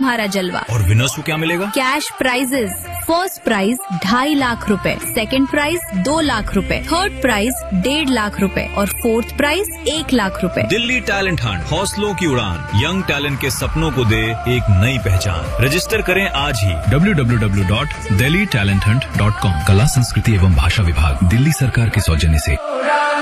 तुम्हारा जलवा। और विनर्स को क्या मिलेगा? Cash prices. First prize 2.5 lakh रुपए, सेकंड प्राइज 2 लाख रुपए, थर्ड प्राइज 1.5 लाख रुपए और फोर्थ प्राइज 1 लाख रुपए। दिल्ली टैलेंट हंट, हौसलों की उड़ान, यंग टैलेंट के सपनों को दे एक नई पहचान। रजिस्टर करें आज ही www.delhitalenthunt.com। कला, संस्कृति एवं भाषा विभाग, दिल्ली सरकार के सौजन्य से।